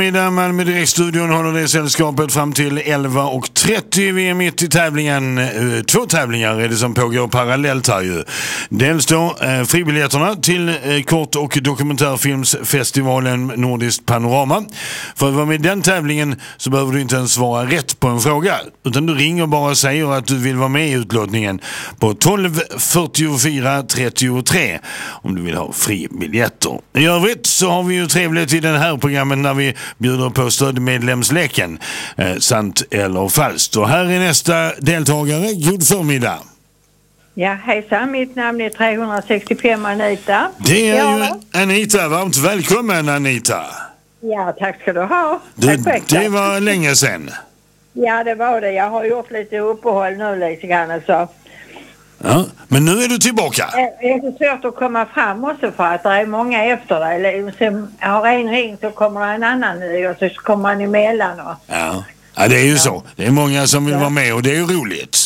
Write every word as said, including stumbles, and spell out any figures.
Middag Malmö Direktstudion håller det sällskapet fram till elva och trettio. Vi är mitt i tävlingen. Två tävlingar är det som pågår parallellt här ju. Dels då eh, fribiljetterna till eh, kort- och dokumentärfilmsfestivalen Nordiskt Panorama. För att vara med i den tävlingen så behöver du inte ens svara rätt på en fråga. Utan du ringer bara och säger att du vill vara med i utlåtningen på tolv fyrtiofyra trettiotre om du vill ha fribiljetter. I övrigt så har vi ju trevligt i den här programmen när vi bjuder på stödmedlemsleken, eh, sant eller falskt. Och här är nästa deltagare. God förmiddag. Ja, hejsan. Mitt namn är trehundrasextiofem Anita. Det är ja. ju Anita. Varmt välkommen Anita. Ja, tack ska du ha. Det, tack, det var länge sedan. Ja, det var det. Jag har gjort lite uppehåll nu lite grann så. Ja, men nu är du tillbaka. Det är så svårt att komma fram också för att det är många efter dig. Sen har en ring så kommer en annan ny och så kommer man emellan. Och... Ja. Ja, det är ju ja. så. Det är många som vill ja. vara med och det är ju roligt.